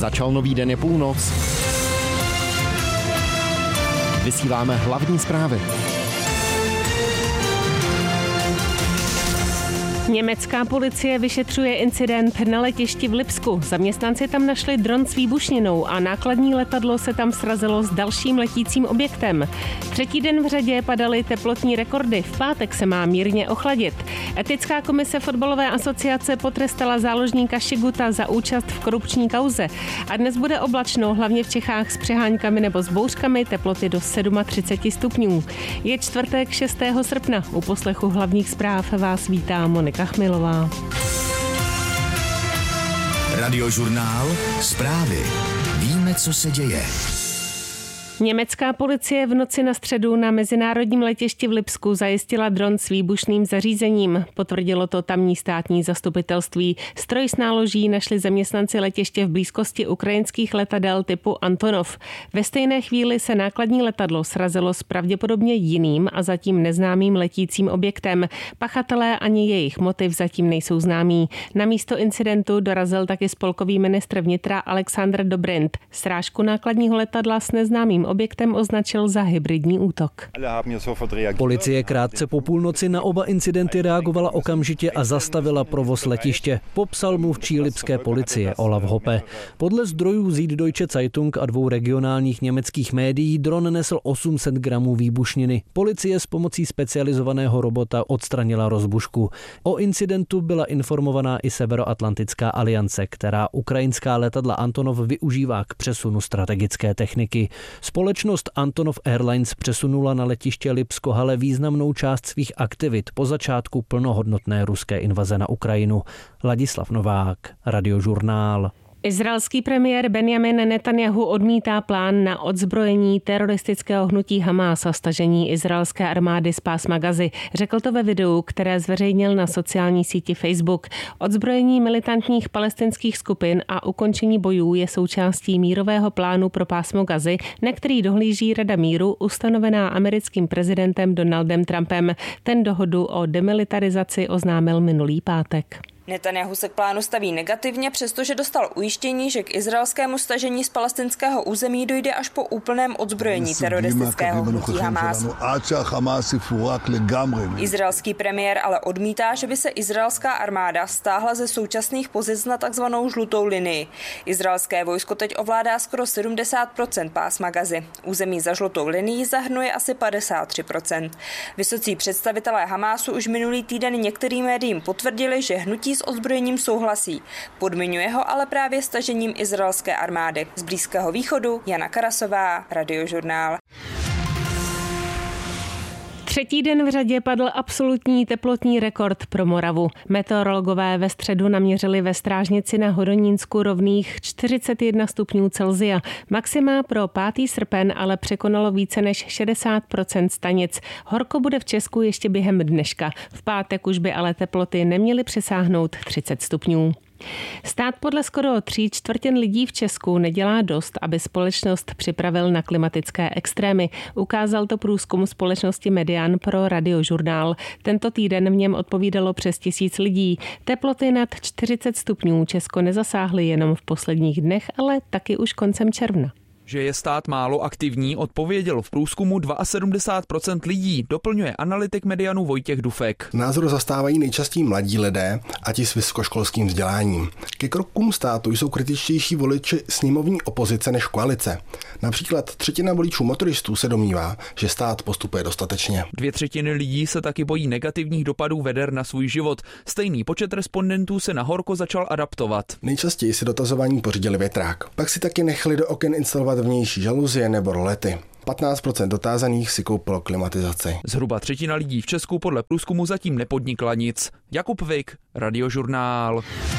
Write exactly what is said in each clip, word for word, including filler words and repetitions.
Začal nový den, je půlnoc. Vysíláme hlavní zprávy. Německá policie vyšetřuje incident na letišti v Lipsku. Zaměstnanci tam našli dron s výbušninou a nákladní letadlo se tam srazilo s dalším letícím objektem. Třetí den v řadě padaly teplotní rekordy. V pátek se má mírně ochladit. Etická komise fotbalové asociace potrestala záložníka Šiguta za účast v korupční kauze. A dnes bude oblačno, hlavně v Čechách s přeháňkami nebo s bouřkami, teploty do třicet sedm stupňů. Je čtvrtek šestého srpna. U poslechu hlavních zpráv vás vítá Monika Chmilová. Radiožurnál. Zprávy. Víme, co se děje. Německá policie v noci na středu na mezinárodním letišti v Lipsku zajistila dron s výbušným zařízením. Potvrdilo to tamní státní zastupitelství. Stroj s náloží našli zaměstnanci letiště v blízkosti ukrajinských letadel typu Antonov. Ve stejné chvíli se nákladní letadlo srazilo s pravděpodobně jiným a zatím neznámým letícím objektem. Pachatelé ani jejich motiv zatím nejsou známí. Na místo incidentu dorazil taky spolkový ministr vnitra Alexander Dobrindt. Srážku nákladního letadla s neznámým objektem označil za hybridní útok. Policie krátce po půlnoci na oba incidenty reagovala okamžitě a zastavila provoz letiště, popsal mluvčí lipské policie Olaf Hoppe. Podle zdrojů Süddeutsche Zeitung a dvou regionálních německých médií dron nesl osm set gramů výbušniny. Policie s pomocí specializovaného robota odstranila rozbušku. O incidentu byla informovaná i Severoatlantická aliance, která ukrajinská letadla Antonov využívá k přesunu strategické techniky. Společnost Antonov Airlines přesunula na letiště Lipsko-Halle významnou část svých aktivit po začátku plnohodnotné ruské invaze na Ukrajinu. Ladislav Novák, Radiožurnál. Izraelský premiér Benjamin Netanjahu odmítá plán na odzbrojení teroristického hnutí Hamás a stažení izraelské armády z pásma Gazy. Řekl to ve videu, které zveřejnil na sociální síti Facebook. Odzbrojení militantních palestinských skupin a ukončení bojů je součástí mírového plánu pro pásmo Gazy, na který dohlíží Rada míru ustanovená americkým prezidentem Donaldem Trumpem. Ten dohodu o demilitarizaci oznámil minulý pátek. Netanjahu se k plánu staví negativně, přestože dostal ujištění, že k izraelskému stažení z palestinského území dojde až po úplném odzbrojení teroristického hnutí Hamás. Izraelský premiér ale odmítá, že by se izraelská armáda stáhla ze současných pozic na takzvanou žlutou linii. Izraelské vojsko teď ovládá skoro sedmdesát procent pásma Gazy. Území za žlutou linií zahrnuje asi padesát tři procent. Vysocí představitelé Hamásu už minulý týden některým médiím potvrdili, že hnutí s ozbrojením souhlasí. Podmiňuje ho ale právě stažením izraelské armády. Z Blízkého východu Jana Karasová, Radiožurnál. Třetí den v řadě padl absolutní teplotní rekord pro Moravu. Meteorologové ve středu naměřili ve Strážnici na Hodonínsku rovných čtyřicet jedna stupňů Celsia. Maxima pro pátý srpen ale překonalo více než šedesát procent stanic. Horko bude v Česku ještě během dneška. V pátek už by ale teploty neměly přesáhnout třicet stupňů. Stát podle skoro tří čtvrtin lidí v Česku nedělá dost, aby společnost připravil na klimatické extrémy. Ukázal to průzkum společnosti Median pro Radiožurnál. Tento týden v něm odpovídalo přes tisíc lidí. Teploty nad čtyřicet stupňů Česko nezasáhly jenom v posledních dnech, ale taky už koncem června. Že je stát málo aktivní, odpověděl v průzkumu sedmdesát dva procent lidí, doplňuje analytik Medianu Vojtěch Dufek. Názor zastávají nejčastěji mladí lidé a ti s vysokoškolským vzděláním. Ke krokům státu jsou kritičtější voliči sněmovní opozice než koalice. Například třetina voličů motoristů se domnívá, že stát postupuje dostatečně. Dvě třetiny lidí se taky bojí negativních dopadů veder na svůj život. Stejný počet respondentů se na horko začal adaptovat. Nejčastěji si dotazování pořídili větrák. Pak si taky nechali do oken instalovat vnější žaluzie nebo rolety. patnáct procent dotázaných si koupilo klimatizaci. Zhruba třetina lidí v Česku podle průzkumu zatím nepodnikla nic. Jakub Vik, Radiožurnál.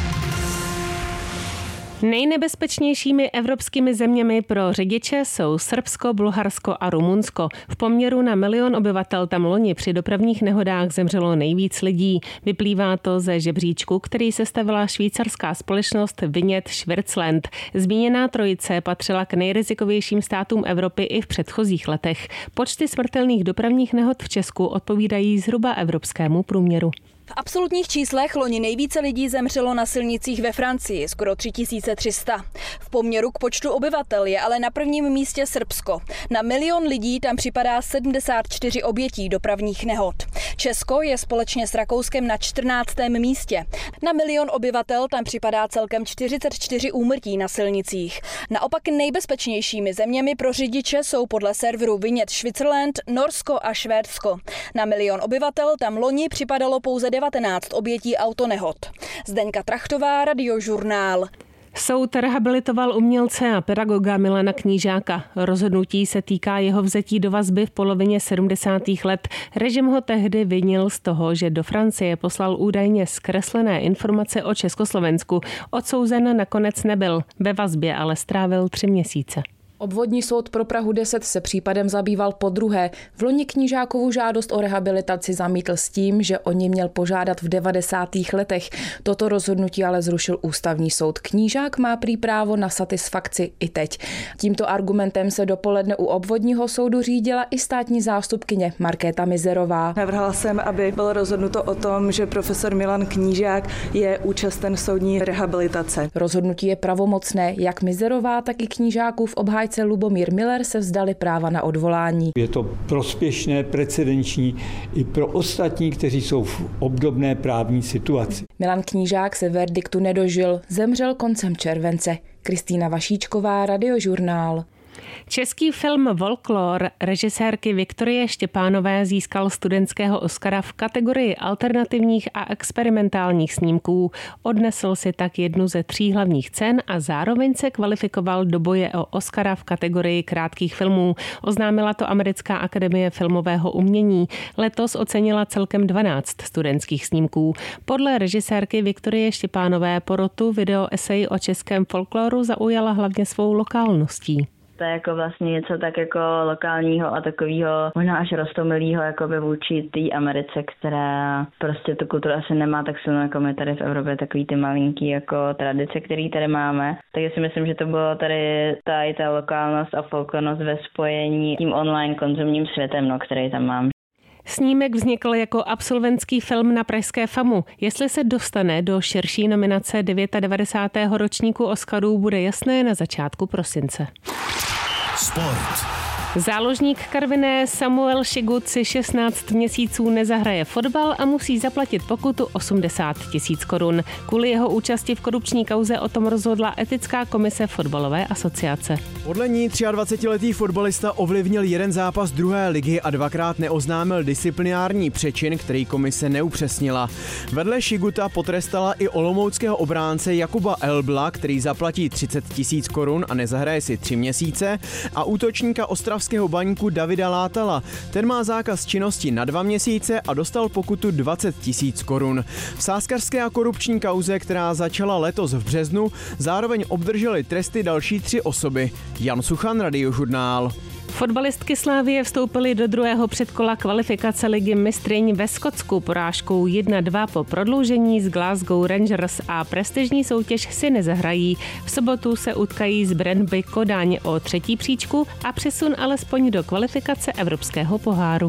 Nejnebezpečnějšími evropskými zeměmi pro řidiče jsou Srbsko, Bulharsko a Rumunsko. V poměru na milion obyvatel tam loni při dopravních nehodách zemřelo nejvíc lidí. Vyplývá to ze žebříčku, který sestavila švýcarská společnost Vinět Schwarzland. Zmíněná trojice patřila k nejrizikovějším státům Evropy i v předchozích letech. Počty smrtelných dopravních nehod v Česku odpovídají zhruba evropskému průměru. V absolutních číslech loni nejvíce lidí zemřelo na silnicích ve Francii, skoro tři tisíce tři sta. V poměru k počtu obyvatel je ale na prvním místě Srbsko. Na milion lidí tam připadá sedmdesát čtyři obětí dopravních nehod. Česko je společně s Rakouskem na čtrnáctém místě. Na milion obyvatel tam připadá celkem čtyřicet čtyři úmrtí na silnicích. Naopak nejbezpečnějšími zeměmi pro řidiče jsou podle serveru Vinět Switzerland Norsko a Švédsko. Na milion obyvatel tam loni připadalo pouze devatenáct obětí autonehod. Zdeňka Trachtová, Radiožurnál. Soud rehabilitoval umělce a pedagoga Milana Knížáka. Rozhodnutí se týká jeho vzetí do vazby v polovině sedmdesátých let. Režim ho tehdy vinil z toho, že do Francie poslal údajně zkreslené informace o Československu. Odsouzen nakonec nebyl, ve vazbě ale strávil tři měsíce. Obvodní soud pro Prahu deset se případem zabýval podruhé. V loni Knížákovu žádost o rehabilitaci zamítl s tím, že o ní měl požádat v devadesátých letech. Toto rozhodnutí ale zrušil ústavní soud. Knížák má prý právo na satisfakci i teď. Tímto argumentem se dopoledne u obvodního soudu řídila i státní zástupkyně Markéta Mizerová. Navrhla jsem, aby bylo rozhodnuto o tom, že profesor Milan Knížák je účasten soudní rehabilitace. Rozhodnutí je pravomocné, jak Mizerová, tak i Knížákův obhájce Lubomír Miller se vzdali práva na odvolání. Je to prospěšné, precedenční i pro ostatní, kteří jsou v obdobné právní situaci. Milan Knížák se verdiktu nedožil, zemřel koncem července. Kristýna Vašíčková, Radiožurnál. Český film Folklor režisérky Viktorie Štěpánové získal studentského Oscara v kategorii alternativních a experimentálních snímků. Odnesl si tak jednu ze tří hlavních cen a zároveň se kvalifikoval do boje o Oscara v kategorii krátkých filmů. Oznámila to Americká akademie filmového umění. Letos ocenila celkem dvanáct studentských snímků. Podle režisérky Viktorie Štěpánové porotu video esej o českém folkloru zaujala hlavně svou lokálností. To je jako vlastně něco tak jako lokálního a takového možná až roztomilého jako by vůči té Americe, která prostě tu kulturu asi nemá tak silno jako my tady v Evropě, takový ty malinký jako tradice, který tady máme. Takže si myslím, že to bylo tady ta, i ta lokálnost a folklornost ve spojení tím online konzumním světem, no, který tam mám. Snímek vznikl jako absolventský film na pražské FAMu. Jestli se dostane do širší nominace devadesátého devátého ročníku Oscarů, bude jasné na začátku prosince. Sport. Záložník Karviné Samuel Šigut si šestnáct měsíců nezahraje fotbal a musí zaplatit pokutu osmdesát tisíc korun. Kvůli jeho účasti v korupční kauze o tom rozhodla etická komise fotbalové asociace. Podle ní dvacetiletý fotbalista ovlivnil jeden zápas druhé ligy a dvakrát neoznámil disciplinární přečin, který komise neupřesnila. Vedle Šiguta potrestala i olomouckého obránce Jakuba Elbla, který zaplatí třicet tisíc korun a nezahraje si tři měsíce, a útočníka ostravského baníku Davida Látala. Ten má zákaz činnosti na dva měsíce a dostal pokutu dvacet tisíc korun. V sázkařské a korupční kauze, která začala letos v březnu, zároveň obdrželi tresty další tři osoby. Jan Suchan, Radiožurnál. Fotbalistky Slávie vstoupily do druhého předkola kvalifikace ligy mistryň ve Skotsku porážkou jedna dva po prodloužení s Glasgow Rangers a prestižní soutěž si nezahrají. V sobotu se utkají s Brøndby Kodaň o třetí příčku a přesun alespoň do kvalifikace Evropského poháru.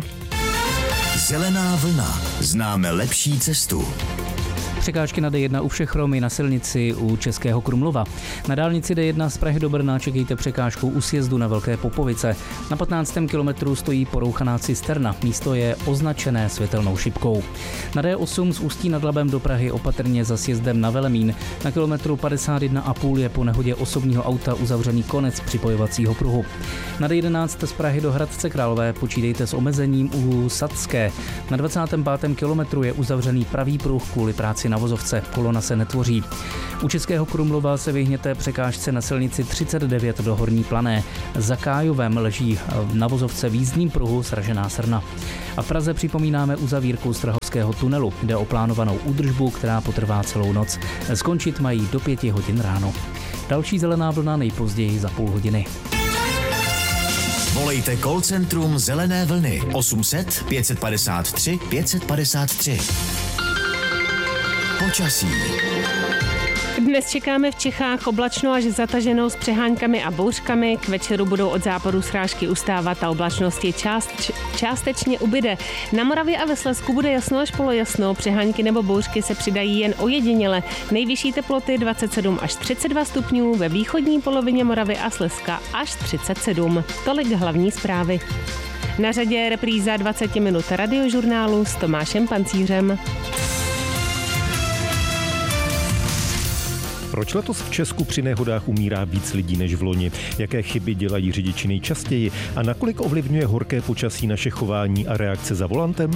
Zelená vlna. Známe lepší cestu. Překážky na D jedna u všech Romy na silnici u Českého Krumlova. Na dálnici D jedna z Prahy do Brna čekejte překážku u sjezdu na Velké Popovice. Na patnáctém kilometru stojí porouchaná cisterna. Místo je označené světelnou šipkou. Na D osm z Ústí nad Labem do Prahy opatrně za sjezdem na Velemín. Na kilometru padesát jedna a půl je po nehodě osobního auta uzavřený konec připojovacího pruhu. Na D jedenáct z Prahy do Hradce Králové počítejte s omezením u Sadské. Na dvacátém pátém kilometru je uzavřený pravý pruh kvůli práci na vozovce. Kolona se netvoří. U Českého Krumlova se vyhněte překážce na silnici třicet devět do Horní Plané. Za Kájovem leží na vozovce v jízdním pruhu sražená srna. A v Praze připomínáme uzavírku Strahovského tunelu. Jde o plánovanou údržbu, která potrvá celou noc. Skončit mají do pěti hodin ráno. Další zelená vlna nejpozději za půl hodiny. Volejte call centrum Zelené vlny osm set pět padesát tři pět padesát tři. Počasí. Dnes čekáme v Čechách oblačno až zataženou s přeháňkami a bouřkami. K večeru budou od západu srážky ustávat a oblačnosti část, částečně ubyde. Na Moravě a ve Slezsku bude jasno až polojasno. Přehánky nebo bouřky se přidají jen ojediněle. Nejvyšší teploty dvacet sedm až třicet dva stupňů, ve východní polovině Moravy a Slezska až třicet sedm. Tolik hlavní zprávy. Na řadě je repríza dvacet minut radiožurnálu s Tomášem Pancířem. Proč letos v Česku při nehodách umírá víc lidí než v loni? Jaké chyby dělají řidiči nejčastěji? A nakolik ovlivňuje horké počasí naše chování a reakce za volantem?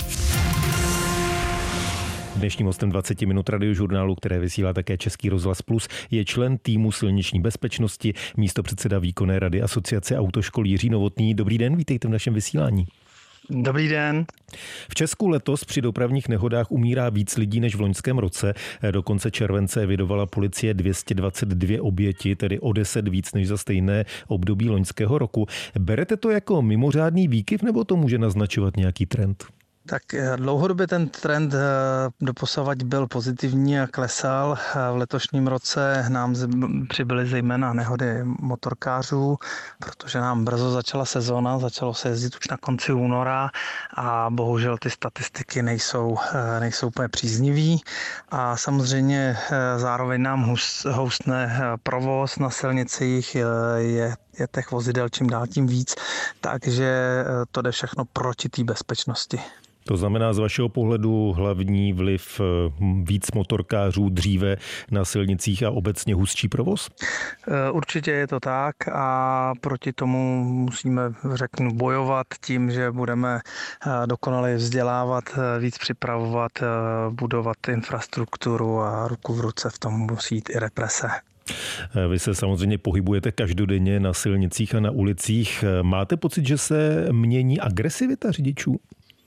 Dnešním hostem dvacet minut radiožurnálu, které vysílá také Český rozhlas Plus, je člen týmu silniční bezpečnosti, místopředseda výkonné rady Asociace autoškol Jiří Novotný. Dobrý den, vítejte v našem vysílání. Dobrý den. V Česku letos při dopravních nehodách umírá víc lidí než v loňském roce. Do konce července evidovala policie dvě stě dvacet dvě oběti, tedy o deset víc než za stejné období loňského roku. Berete to jako mimořádný výkyv, nebo to může naznačovat nějaký trend? Tak dlouhodobě ten trend doposavad byl pozitivní a klesal. V letošním roce nám přibyly zejména nehody motorkářů, protože nám brzo začala sezóna, začalo se jezdit už na konci února a bohužel ty statistiky nejsou, nejsou úplně příznivý. A samozřejmě zároveň nám houstne provoz na silnicích, je je těch vozidel čím dál tím víc, takže to jde všechno proti té bezpečnosti. To znamená z vašeho pohledu hlavní vliv víc motorkářů dříve na silnicích a obecně hustší provoz? Určitě je to tak a proti tomu musíme, řeknu, bojovat tím, že budeme dokonale vzdělávat, víc připravovat, budovat infrastrukturu a ruku v ruce v tom musí jít i represe. Vy se samozřejmě pohybujete každodenně na silnicích a na ulicích. Máte pocit, že se mění agresivita řidičů?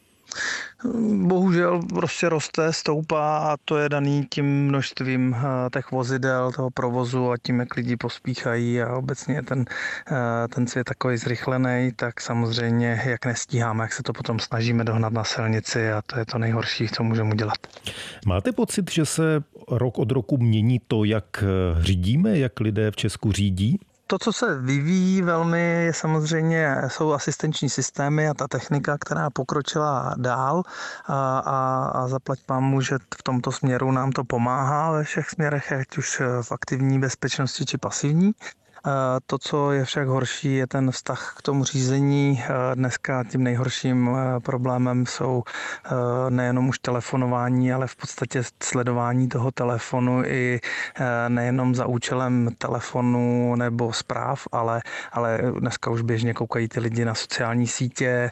Bohužel prostě roste, stoupá a to je daný tím množstvím těch vozidel, toho provozu a tím, jak lidi pospíchají a obecně ten, ten svět takový zrychlený, tak samozřejmě jak nestíháme, jak se to potom snažíme dohnat na silnici a to je to nejhorší, co můžeme udělat. Máte pocit, že se rok od roku mění to, jak řídíme, jak lidé v Česku řídí? To, co se vyvíjí velmi, je samozřejmě jsou asistenční systémy a ta technika, která pokročila dál a, a, a zaplať pámu, že v tomto směru nám to pomáhá ve všech směrech, ať už v aktivní bezpečnosti či pasivní. To, co je však horší, je ten vztah k tomu řízení. Dneska tím nejhorším problémem jsou nejenom už telefonování, ale v podstatě sledování toho telefonu i nejenom za účelem telefonu nebo zpráv, ale, ale dneska už běžně koukají ty lidi na sociální sítě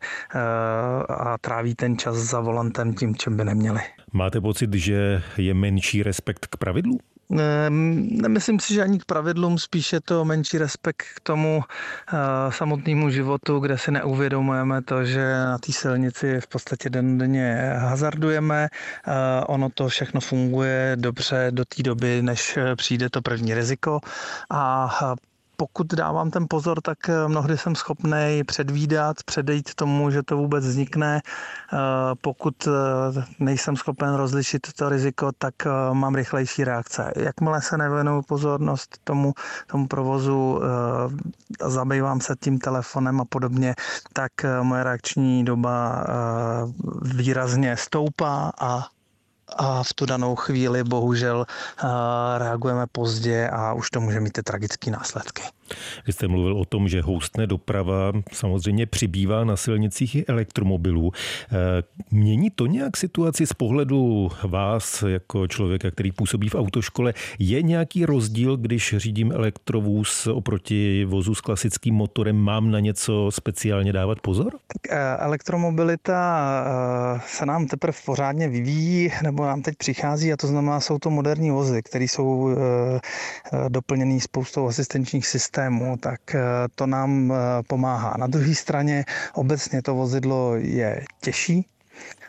a tráví ten čas za volantem tím, čím by neměli. Máte pocit, že je menší respekt k pravidlu? Nemyslím si, že ani k pravidlům, spíše to menší respekt k tomu uh, samotnému životu, kde si neuvědomujeme to, že na té silnici v podstatě denně hazardujeme. Uh, ono to všechno funguje dobře do té doby, než přijde to první riziko a uh, pokud dávám ten pozor, tak mnohdy jsem schopný předvídat, předejít tomu, že to vůbec vznikne. Pokud nejsem schopen rozlišit to riziko, tak mám rychlejší reakce. Jakmile se nevěnuju pozornost tomu, tomu provozu, zabývám se tím telefonem a podobně, tak moje reakční doba výrazně stoupá a a v tu danou chvíli bohužel reagujeme pozdě a už to může mít ty tragické následky. Vy jste mluvil o tom, že houstne doprava, samozřejmě přibývá na silnicích i elektromobilů. Mění to nějak situaci z pohledu vás jako člověka, který působí v autoškole? Je nějaký rozdíl, když řídím elektrovůz oproti vozu s klasickým motorem? Mám na něco speciálně dávat pozor? Tak elektromobilita se nám teprve pořádně vyvíjí, nebo nám teď přichází a to znamená, jsou to moderní vozy, které jsou doplněné spoustou asistenčních systémů, tak to nám pomáhá. Na druhé straně obecně to vozidlo je těžší,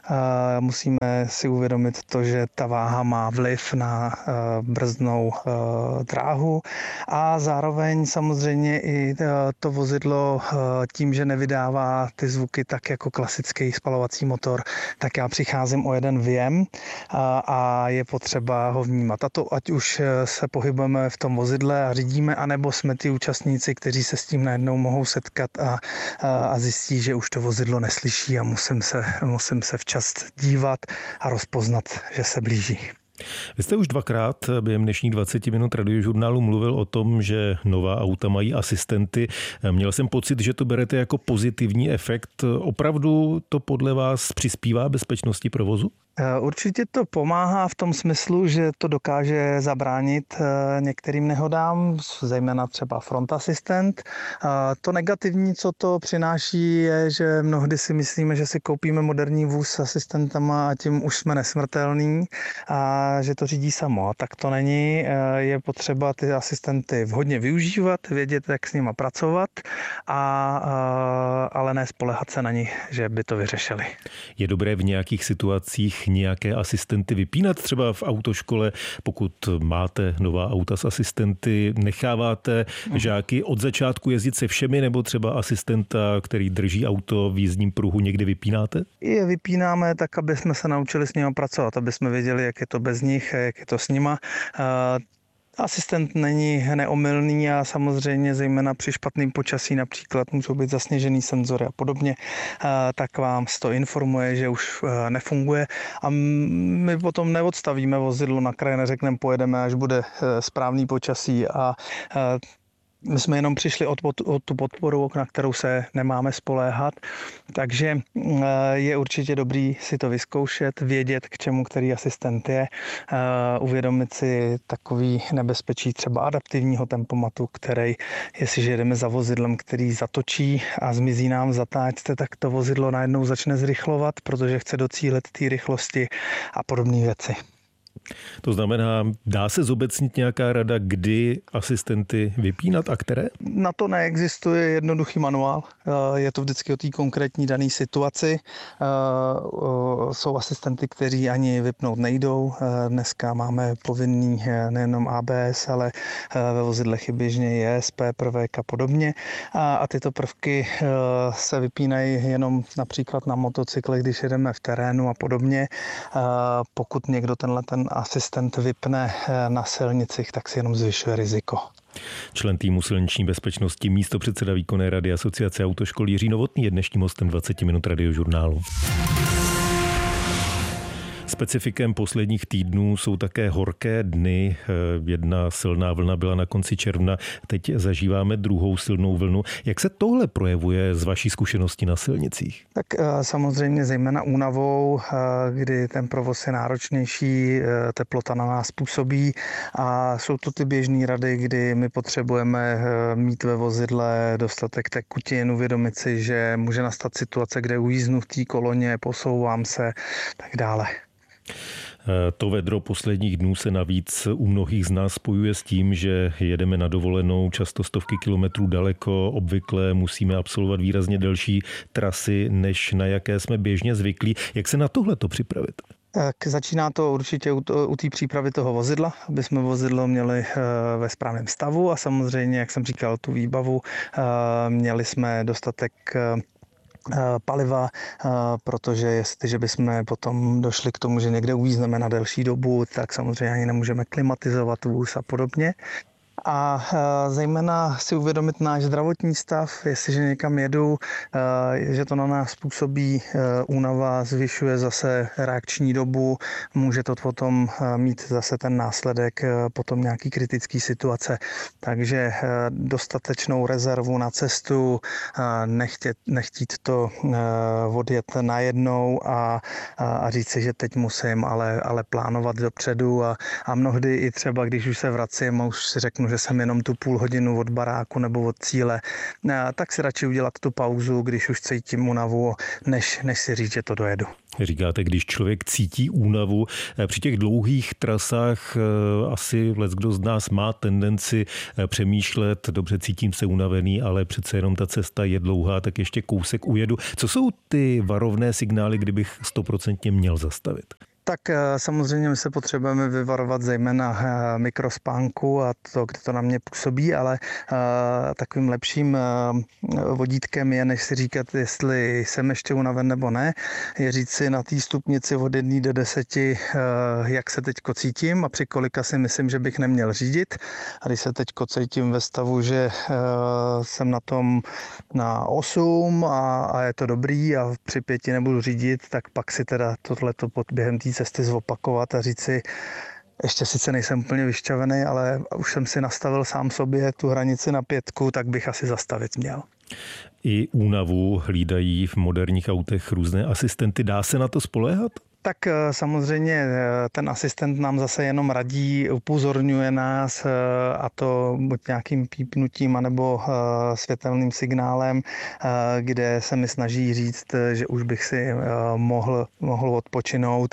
Musíme si uvědomit to, že ta váha má vliv na brzdnou dráhu a zároveň samozřejmě i to vozidlo tím, že nevydává ty zvuky tak jako klasický spalovací motor, tak já přicházím o jeden věm a je potřeba ho vnímat. A to ať už se pohybujeme v tom vozidle a řídíme, anebo jsme ty účastníci, kteří se s tím najednou mohou setkat a, a zjistí, že už to vozidlo neslyší a musím se, musím se včas dívat a rozpoznat, že se blíží. Vy jste už dvakrát během dnešních dvaceti minut radiožurnálu mluvil o tom, že nová auta mají asistenty. Měl jsem pocit, že to berete jako pozitivní efekt. Opravdu to podle vás přispívá bezpečnosti provozu? Určitě to pomáhá v tom smyslu, že to dokáže zabránit některým nehodám, zejména třeba front assistant. To negativní, co to přináší, je, že mnohdy si myslíme, že si koupíme moderní vůz s asistentama a tím už jsme nesmrtelní a že to řídí samo. A tak to není. Je potřeba ty asistenty vhodně využívat, vědět, jak s nima pracovat, a, ale ne spoléhat se na ní, že by to vyřešili. Je dobré v nějakých situacích nějaké asistenty vypínat, třeba v autoškole, pokud máte nová auta s asistenty, necháváte žáky od začátku jezdit se všemi, nebo třeba asistenta, který drží auto v jízdním pruhu, někdy vypínáte? Je vypínáme tak, aby jsme se naučili s nimi pracovat, aby jsme věděli, jak je to bez nich, jak je to s nima. Asistent není neomylný a samozřejmě zejména při špatném počasí například můžou být zasněžený senzory a podobně, tak vám to informuje, že už nefunguje a my potom neodstavíme vozidlo na kraj, neřekneme pojedeme, až bude správný počasí a my jsme jenom přišli o tu podporu, na kterou se nemáme spoléhat, takže je určitě dobrý si to vyzkoušet, vědět, k čemu který asistent je, uvědomit si takový nebezpečí třeba adaptivního tempomatu, který, jestliže jedeme za vozidlem, který zatočí a zmizí nám v zatáčce, tak to vozidlo najednou začne zrychlovat, protože chce docílit té rychlosti a podobné věci. To znamená, dá se zobecnit nějaká rada, kdy asistenty vypínat a které? Na to neexistuje jednoduchý manuál. Je to vždycky o té konkrétní dané situaci. Jsou asistenty, kteří ani vypnout nejdou. Dneska máme povinný nejenom A B S, ale ve vozidlech je běžně E S P prvek a podobně. A tyto prvky se vypínají jenom například na motocyklech, když jedeme v terénu a podobně. Pokud někdo tenhle ten asistent vypne na silnicích, tak si jenom zvyšuje riziko. Člen týmu silniční bezpečnosti, místopředseda výkonné rady Asociace autoškol Jiří Novotný je dnešním hostem dvaceti minut radiožurnálu. Specifikem posledních týdnů jsou také horké dny. Jedna silná vlna byla na konci června, teď zažíváme druhou silnou vlnu. Jak se tohle projevuje z vaší zkušenosti na silnicích? Tak samozřejmě zejména únavou, kdy ten provoz je náročnější, teplota na nás působí a jsou to ty běžné rady, kdy my potřebujeme mít ve vozidle dostatek tekutin, uvědomit si, že může nastat situace, kde ujíznu v té koloně, posouvám se, tak dále. To vedro posledních dnů se navíc u mnohých z nás spojuje s tím, že jedeme na dovolenou často stovky kilometrů daleko, obvykle musíme absolvovat výrazně delší trasy, než na jaké jsme běžně zvyklí. Jak se na tohleto připravit? Tak začíná to určitě u, u té přípravy toho vozidla, aby jsme vozidlo měli ve správném stavu a samozřejmě, jak jsem říkal, tu výbavu, měli jsme dostatek paliva, protože jestliže bychom potom došli k tomu, že někde uvízneme na delší dobu, tak samozřejmě ani nemůžeme klimatizovat vůz a podobně. A zejména si uvědomit náš zdravotní stav, jestliže někam jedu, že to na nás působí únava, zvyšuje zase reakční dobu, může to potom mít zase ten následek potom nějaký kritický situace. Takže dostatečnou rezervu na cestu, nechtít, nechtít to odjet najednou a, a říct si, že teď musím, ale, ale plánovat dopředu a, a mnohdy i třeba, když už se vracím a už si řeknu, řeknu, že jsem jenom tu půl hodinu od baráku nebo od cíle, tak si radši udělat tu pauzu, když už cítím únavu, než, než si říct, že to dojedu. Říkáte, když člověk cítí únavu, při těch dlouhých trasách asi leckdo z nás má tendenci přemýšlet, dobře, cítím se unavený, ale přece jenom ta cesta je dlouhá, tak ještě kousek ujedu. Co jsou ty varovné signály, kdybych stoprocentně měl zastavit? Tak samozřejmě my se potřebujeme vyvarovat zejména mikrospánku a to, kde to na mě působí, ale takovým lepším vodítkem je, než si říkat, jestli jsem ještě unaven nebo ne, je říct si na té stupnici od jedné do deseti, jak se teďko cítím a při kolika si myslím, že bych neměl řídit. A když se teďko cítím ve stavu, že jsem na tom na osm a, a je to dobrý a při pěti nebudu řídit, tak pak si teda tohleto pod během té cesty zopakovat a říct si, ještě sice nejsem úplně vyšťavený, ale už jsem si nastavil sám sobě tu hranici na pětku, tak bych asi zastavit měl. I únavu hlídají v moderních autech různé asistenty. Dá se na to spoléhat? Tak samozřejmě ten asistent nám zase jenom radí, upozorňuje nás a to buď nějakým pípnutím anebo světelným signálem, kde se mi snaží říct, že už bych si mohl, mohl odpočinout,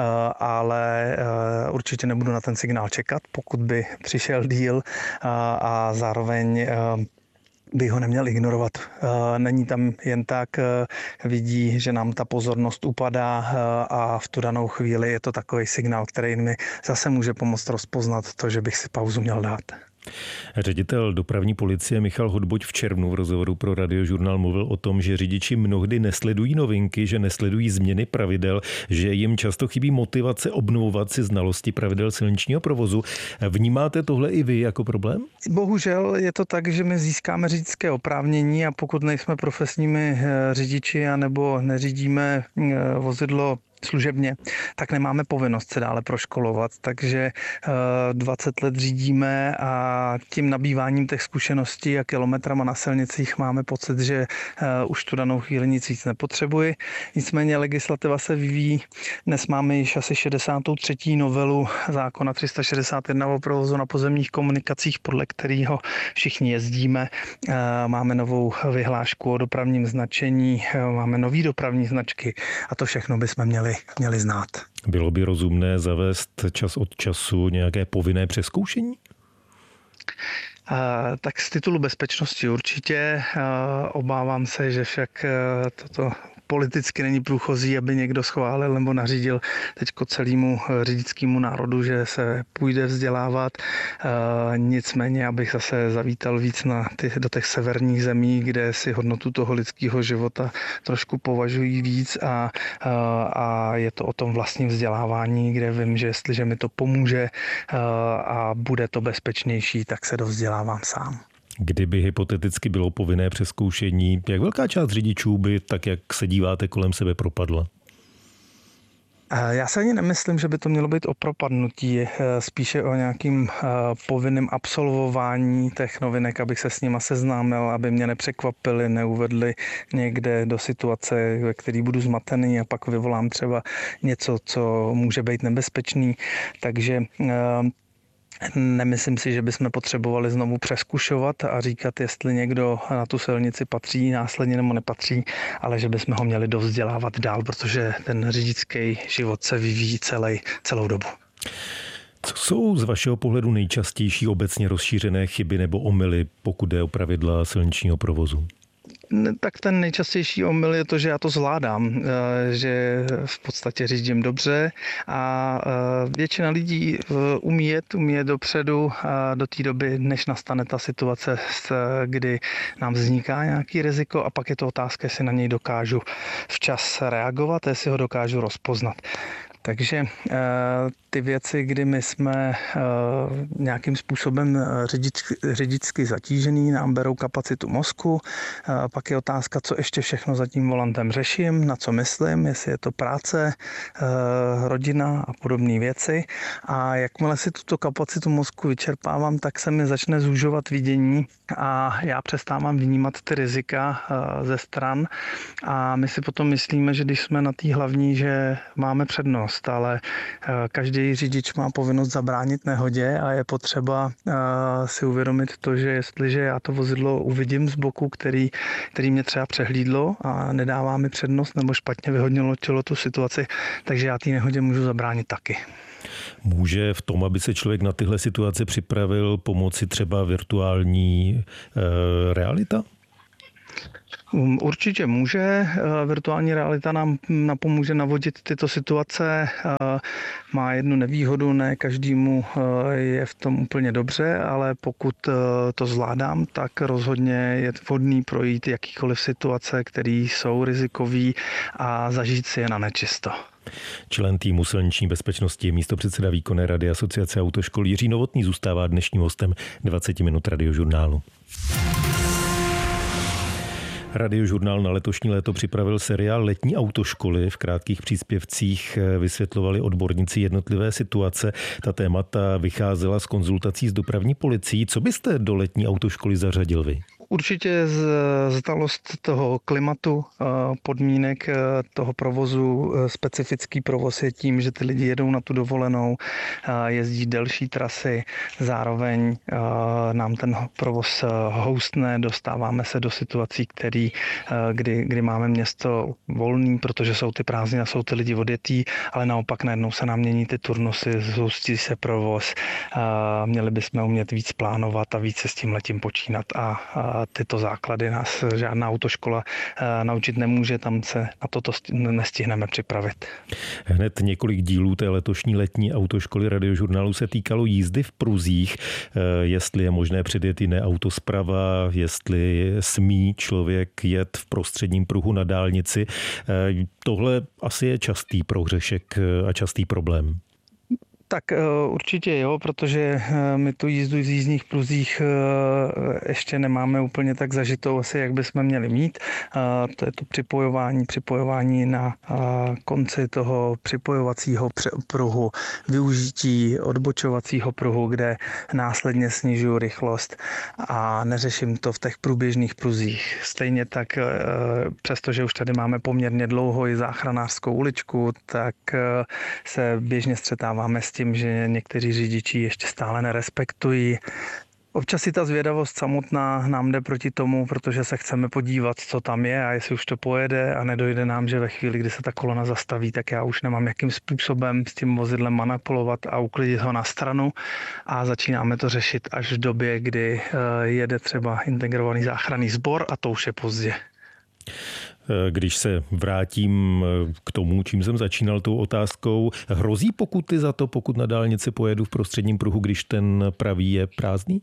ale určitě nebudu na ten signál čekat, pokud by přišel díl a zároveň by ho neměl ignorovat. Není tam jen tak, vidí, že nám ta pozornost upadá a v tu danou chvíli je to takový signál, který mi zase může pomoct rozpoznat to, že bych si pauzu měl dát. Ředitel dopravní policie Michal Hodboť v červnu v rozhovoru pro Radiožurnál mluvil o tom, že řidiči mnohdy nesledují novinky, že nesledují změny pravidel, že jim často chybí motivace obnovovat si znalosti pravidel silničního provozu. Vnímáte tohle i vy jako problém? Bohužel je to tak, že my získáme řidičské oprávnění a pokud nejsme profesními řidiči anebo neřídíme vozidlo služebně, tak nemáme povinnost se dále proškolovat, takže dvacet let řídíme a tím nabýváním těch zkušeností a kilometrama na silnicích máme pocit, že už tu danou chvíli nic víc nepotřebuji. Nicméně legislativa se vyvíjí. Dnes máme již asi šedesátou třetí novelu zákona tři sta šedesát jedna o provozu na pozemních komunikacích, podle kterého všichni jezdíme. Máme novou vyhlášku o dopravním značení, máme nový dopravní značky a to všechno bychom měli měli znát. Bylo by rozumné zavést čas od času nějaké povinné přezkoušení? Uh, tak z titulu bezpečnosti určitě. Uh, obávám se, že však uh, toto politicky není průchozí, aby někdo schválil nebo nařídil teďko celému řidičskému národu, že se půjde vzdělávat. E, nicméně, abych zase zavítal víc na ty, do těch severních zemí, kde si hodnotu toho lidského života trošku považují víc a, a, a je to o tom vlastním vzdělávání, kde vím, že jestliže mi to pomůže a, a bude to bezpečnější, tak se dovzdělávám sám. Kdyby hypoteticky bylo povinné přezkoušení, jak velká část řidičů by, tak jak se díváte kolem sebe, propadla? Já se ani nemyslím, že by to mělo být o propadnutí, spíše o nějakým povinným absolvování těch novinek, abych se s nima seznámil, aby mě nepřekvapili, neuvedli někde do situace, ve které budu zmatený a pak vyvolám třeba něco, co může být nebezpečný. Takže nemyslím si, že bychom potřebovali znovu přezkušovat a říkat, jestli někdo na tu silnici patří následně nebo nepatří, ale že bychom ho měli dovzdělávat dál, protože ten řidičský život se vyvíjí celý, celou dobu. Co jsou z vašeho pohledu nejčastější obecně rozšířené chyby nebo omyly, pokud jde o pravidla silničního provozu? Tak ten nejčastější omyl je to, že já to zvládám, že v podstatě řídím dobře a většina lidí umí jet, umí jet dopředu do té doby, než nastane ta situace, kdy nám vzniká nějaký riziko a pak je to otázka, jestli na něj dokážu včas reagovat, jestli ho dokážu rozpoznat. Takže ty věci, kdy my jsme nějakým způsobem řidičsky, řidičsky zatížený, nám berou kapacitu mozku, pak je otázka, co ještě všechno za tím volantem řeším, na co myslím, jestli je to práce, rodina a podobné věci. A jakmile si tuto kapacitu mozku vyčerpávám, tak se mi začne zúžovat vidění a já přestávám vnímat ty rizika ze stran a my si potom myslíme, že když jsme na té hlavní, že máme přednost. povinnost, ale každý řidič má povinnost zabránit nehodě a je potřeba si uvědomit to, že jestliže já to vozidlo uvidím z boku, který, který mě třeba přehlídlo a nedává mi přednost nebo špatně vyhodnotilo tu situaci, takže já té nehodě můžu zabránit taky. Může v tom, aby se člověk na tyhle situace připravil, pomoci třeba virtuální e, realita? Určitě může. Virtuální realita nám napomůže navodit tyto situace. Má jednu nevýhodu, ne každému je v tom úplně dobře, ale pokud to zvládám, tak rozhodně je vhodný projít jakýkoliv situace, které jsou rizikové a zažít si je na nečisto. Člen týmu silniční bezpečnosti, místopředseda výkonné rady Asociace autoškol Jiří Novotný zůstává dnešním hostem dvacet minut radiožurnálu. Radiožurnál na letošní léto připravil seriál Letní autoškoly. V krátkých příspěvcích vysvětlovali odborníci jednotlivé situace. Ta témata vycházela z konzultací s dopravní policií. Co byste do letní autoškoly zařadil vy? Určitě znalost toho klimatu, podmínek toho provozu. Specifický provoz je tím, že ty lidi jedou na tu dovolenou, jezdí delší trasy, zároveň nám ten provoz houstne, dostáváme se do situací, který, kdy, kdy máme město volný, protože jsou ty prázdniny a jsou ty lidi odjetí, ale naopak najednou se nám mění ty turnusy, zhustí se provoz, měli bychom umět víc plánovat a víc se s tím letím počínat a tyto základy nás žádná autoškola naučit nemůže, tam se na toto nestihneme připravit. Hned několik dílů té letošní letní autoškoly radiožurnálu se týkalo jízdy v pruzích, jestli je možné předjet jiné auto zprava, jestli smí člověk jet v prostředním pruhu na dálnici. Tohle asi je častý prohřešek a častý problém. Tak určitě jo, protože my tu jízdu v jízdních pruzích ještě nemáme úplně tak zažitou asi, jak bychom měli mít. To je to připojování, připojování na konci toho připojovacího pruhu, využití odbočovacího pruhu, kde následně snižuju rychlost a neřeším to v těch průběžných pruzích. Stejně tak, přestože už tady máme poměrně dlouho i záchranářskou uličku, tak se běžně střetáváme s tím, že někteří řidiči ještě stále nerespektují. Občas si ta zvědavost samotná nám jde proti tomu, protože se chceme podívat, co tam je a jestli už to pojede a nedojde nám, že ve chvíli, kdy se ta kolona zastaví, tak já už nemám jakým způsobem s tím vozidlem manipulovat a uklidit ho na stranu a začínáme to řešit až v době, kdy jede třeba integrovaný záchranný sbor a to už je pozdě. Když se vrátím k tomu, čím jsem začínal tou otázkou, hrozí pokuty za to, pokud na dálnici pojedu v prostředním pruhu, když ten pravý je prázdný?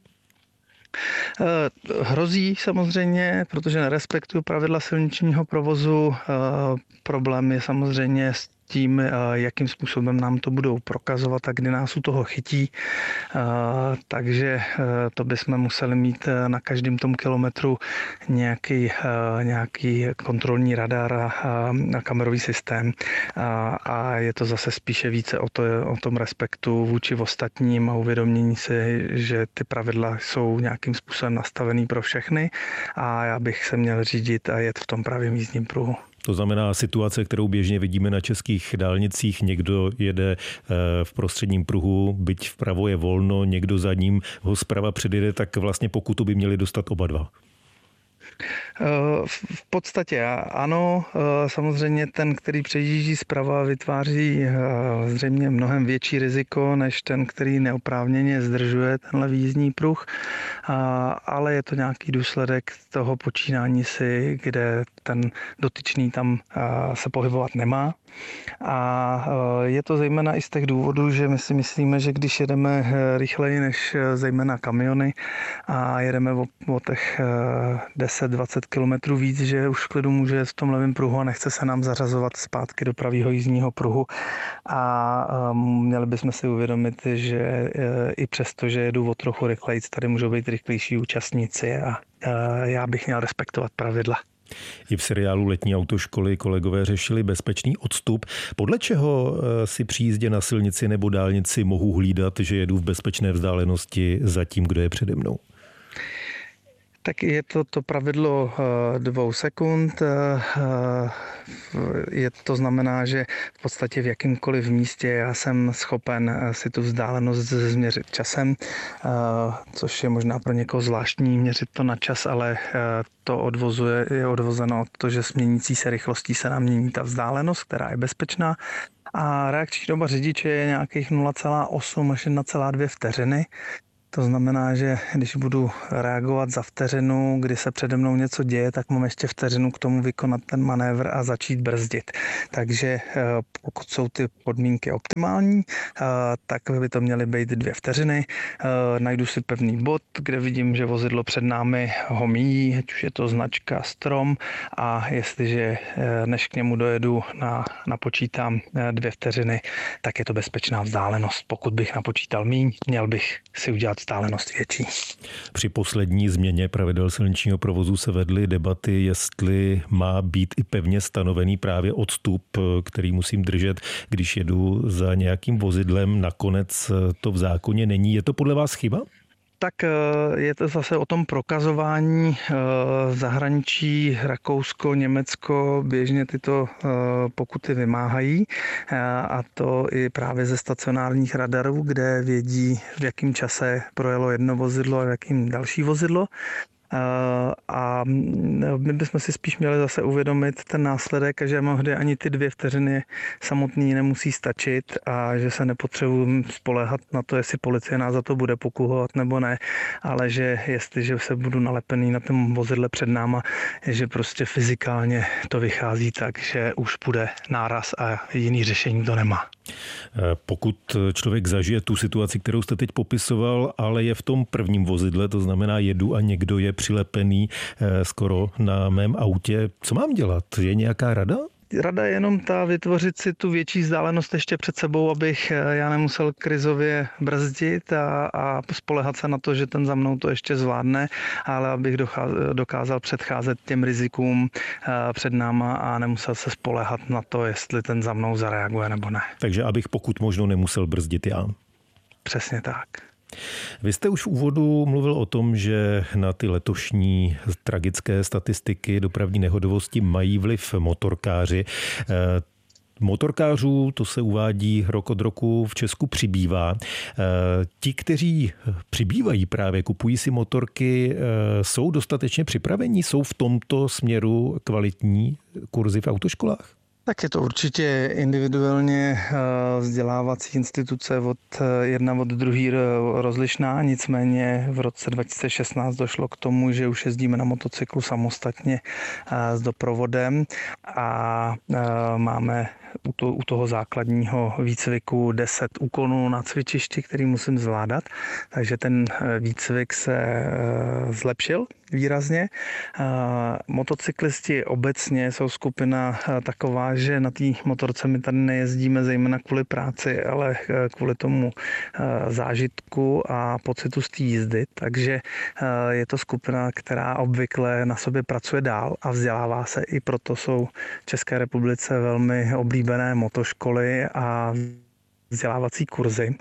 Hrozí samozřejmě, protože nerespektuju pravidla silničního provozu. Problém je samozřejmě s tím, jakým způsobem nám to budou prokazovat a kdy nás u toho chytí. Takže to bychom museli mít na každém tom kilometru nějaký, nějaký kontrolní radar a kamerový systém. A je to zase spíše více o, to, o tom respektu vůči ostatním a uvědomění si, že ty pravidla jsou nějakým způsobem nastavený pro všechny a já bych se měl řídit a jet v tom pravém jízdním pruhu. To znamená situace, kterou běžně vidíme na českých dálnicích. Někdo jede v prostředním pruhu, byť vpravo je volno, někdo za ním ho zprava předjede, tak vlastně pokutu by měli dostat oba dva. V podstatě ano, samozřejmě ten, který přejíždí zprava, vytváří zřejmě mnohem větší riziko, než ten, který neoprávněně zdržuje tenhle výjízdní pruh, ale je to nějaký důsledek toho počínání si, kde ten dotyčný tam se pohybovat nemá. A je to zejména i z těch důvodů, že my si myslíme, že když jedeme rychleji než zejména kamiony a jedeme o, o těch deset dvacet kilometrů víc, že už v klidu může jet v tom levém pruhu a nechce se nám zařazovat zpátky do pravého jízdního pruhu. A měli bychom si uvědomit, že i přesto, že jedu o trochu rychleji, tady můžou být rychlejší účastníci a já bych měl respektovat pravidla. I v seriálu Letní autoškoly kolegové řešili bezpečný odstup. Podle čeho si při jízdě na silnici nebo dálnici mohu hlídat, že jedu v bezpečné vzdálenosti za tím, kdo je přede mnou? Tak je to to pravidlo dvou sekund. Je to znamená, že v podstatě v jakýmkoliv místě já jsem schopen si tu vzdálenost změřit časem, což je možná pro někoho zvláštní měřit to na čas, ale to odvozuje, je odvozeno od toho, že s měnící se rychlostí se nám mění ta vzdálenost, která je bezpečná. A reakční doba řidiče je nějakých nula celá osm až jedna celá dvě vteřiny. To znamená, že když budu reagovat za vteřinu, kdy se přede mnou něco děje, tak mám ještě vteřinu k tomu vykonat ten manévr a začít brzdit. Takže pokud jsou ty podmínky optimální, tak by to měly být dvě vteřiny. Najdu si pevný bod, kde vidím, že vozidlo před námi ho míjí, ať už je to značka, strom, a jestliže než k němu dojedu na, napočítám dvě vteřiny, tak je to bezpečná vzdálenost. Pokud bych napočítal míň, měl bych si udělat vzdálenost větší. Při poslední změně pravidel silničního provozu se vedly debaty, jestli má být i pevně stanovený právě odstup, který musím držet, když jedu za nějakým vozidlem. Nakonec to v zákoně není. Je to podle vás chyba? Tak je to zase o tom prokazování. V zahraničí Rakousko, Německo běžně tyto pokuty vymáhají, a to i právě ze stacionárních radarů, kde vědí, v jakém čase projelo jedno vozidlo a v jakém další vozidlo. A my bychom si spíš měli zase uvědomit ten následek, že mnohdy ani ty dvě vteřiny samotný nemusí stačit a že se nepotřebuji spoléhat na to, jestli policie nás za to bude pokuhovat nebo ne, ale že jestliže se budu nalepený na tom vozidle před náma, že prostě fyzikálně to vychází tak, že už bude náraz a jiný řešení to nemá. Pokud člověk zažije tu situaci, kterou jste teď popisoval, ale je v tom prvním vozidle, to znamená jedu a někdo je přilepený skoro na mém autě, co mám dělat? Je nějaká rada? Rada je jenom ta vytvořit si tu větší vzdálenost ještě před sebou, abych já nemusel krizově brzdit a, a spolehat se na to, že ten za mnou to ještě zvládne, ale abych dokázal předcházet těm rizikům před náma a nemusel se spolehat na to, jestli ten za mnou zareaguje nebo ne. Takže abych pokud možno nemusel brzdit já. Přesně tak. Vy jste už v úvodu mluvil o tom, že na ty letošní tragické statistiky dopravní nehodovosti mají vliv motorkáři. Motorkářů, to se uvádí rok od roku, v Česku přibývá. Ti, kteří přibývají právě, kupují si motorky, jsou dostatečně připraveni? Jsou v tomto směru kvalitní kurzy v autoškolách? Tak je to určitě individuálně vzdělávací instituce od jedna od druhý rozlišná, nicméně v roce dva tisíce šestnáct došlo k tomu, že už jezdíme na motocyklu samostatně s doprovodem a máme u toho základního výcviku deset úkonů na cvičišti, který musím zvládat, takže ten výcvik se zlepšil výrazně. Motocyklisti obecně jsou skupina taková, že na té motorce my tady nejezdíme zejména kvůli práci, ale kvůli tomu zážitku a pocitu z té jízdy, takže je to skupina, která obvykle na sobě pracuje dál a vzdělává se, i proto jsou v České republice velmi oblíbené motoškoly a vzdělávací kurzy.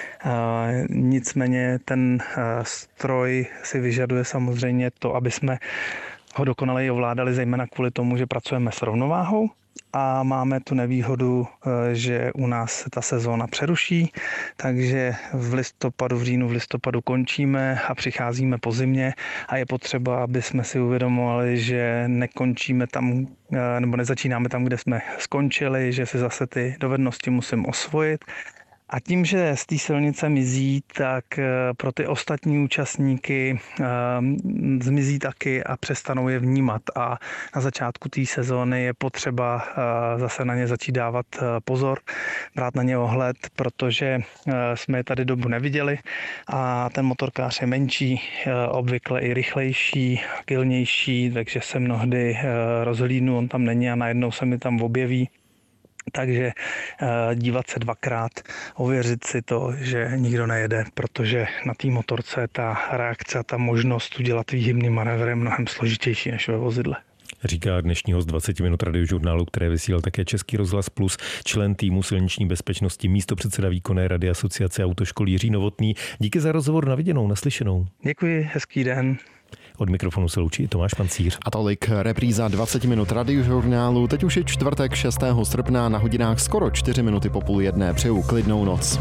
Nicméně ten stroj si vyžaduje samozřejmě to, aby jsme ho dokonale ovládali, zejména kvůli tomu, že pracujeme s rovnováhou a máme tu nevýhodu, že u nás se ta sezóna přeruší, takže v listopadu, v říjnu, v listopadu končíme a přicházíme po zimě a je potřeba, aby jsme si uvědomovali, že nekončíme tam, nebo nezačínáme tam, kde jsme skončili, že si zase ty dovednosti musím osvojit. A tím, že z té silnice mizí, tak pro ty ostatní účastníky zmizí taky a přestanou je vnímat. A na začátku té sezóny je potřeba zase na ně začít dávat pozor, brát na ně ohled, protože jsme je tady dobu neviděli a ten motorkář je menší, obvykle i rychlejší, agilnější, takže se mnohdy rozhlídnu, on tam není a najednou se mi tam objeví. Takže dívat se dvakrát, ověřit si to, že nikdo nejede, protože na té motorce ta reakce a ta možnost udělat výhybný manévr je mnohem složitější než ve vozidle. Říká dnešní host dvacet minut radiožurnálu, které vysílal také Český rozhlas Plus, člen týmu silniční bezpečnosti, místopředseda výkonné rady Asociace autoškol Jiří Novotný. Díky za rozhovor, na viděnou, naslyšenou. Děkuji, hezký den. Od mikrofonu se loučí Tomáš Pancíř. A tolik repríza dvacet minut radiožurnálu. Teď už je čtvrtek šestého srpna na hodinách skoro čtyři minuty po půl jedné. Přeju klidnou noc.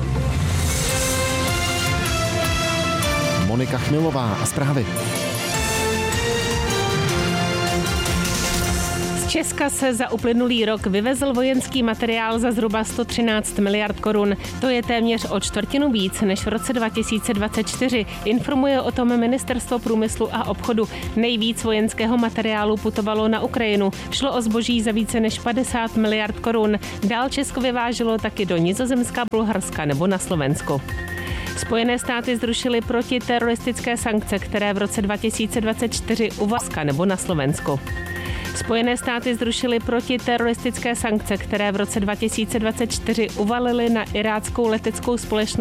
Monika Chmilová a zprávy. Česka se za uplynulý rok vyvezl vojenský materiál za zhruba sto třináct miliard korun. To je téměř o čtvrtinu víc než v roce dva tisíce dvacet čtyři. Informuje o tom Ministerstvo průmyslu a obchodu. Nejvíc vojenského materiálu putovalo na Ukrajinu. Šlo o zboží za více než padesát miliard korun. Dál Česko vyváželo taky do Nizozemska, Bulharska nebo na Slovensko. Spojené státy zrušily protiteroristické sankce, které v roce dva tisíce dvacet čtyři uvalily nebo na Slovensko. Spojené státy zrušily protiteroristické sankce, které v roce dva tisíce dvacet čtyři uvalily na iráckou leteckou společnost